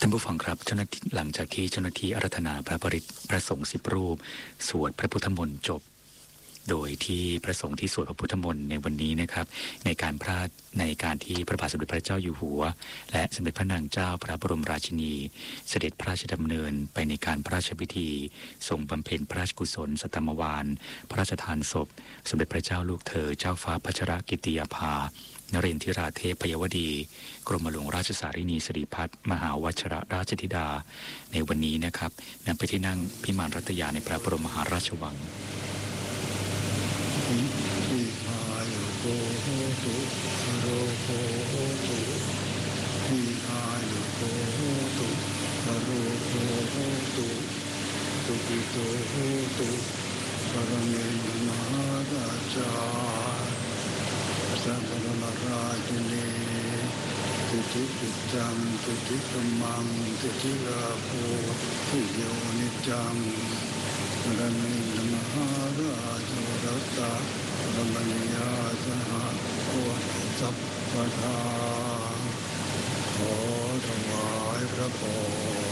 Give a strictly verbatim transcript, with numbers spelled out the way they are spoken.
ท่านผู้ฟังครับเจ้าหน้าที่หลังจากที่เจ้าหน้าที่อาราธนาพระปริตรพระสงฆ์สิบรูปสวดพระพุทธมนต์จบโดยที่พระสงฆ์ที่สวดพระพุทธมนต์ในวันนี้นะครับในการพระในการที่พระบาทสมเด็จพระเจ้าอยู่หัวและสมเด็จพระนางเจ้าพระบรมราชินีเสด็จพระราชดำเนินไปในการพระราชพิธีทรงบำเพ็ญพระราชกุศลสัตตมวาลพระราชทานศพสมเด็จพระเจ้าลูกเธอเจ้าฟ้าพัชรกิติยาภานเรนทิราเทพยวดีกรมหลวงราชสารินีสิริพัฒน์มหาวชิรราชธิดาในวันนี้นะครับนำไปที่นั่งพิมานรัตยาในพระบรมมหาราชวังอิหายุโกโหตุโรโกโหตุอิหายุโกโหตุโรโกโหตุตุกิโตโหตุปรเมนมหาราชาสัพพะมราชินีตุติปิจังตุติกมังตุติลาโภทิโยนิจังปรเมนมหาราชรัตตะปรมณียาสหะโอสัพพทาขอถวายพระพร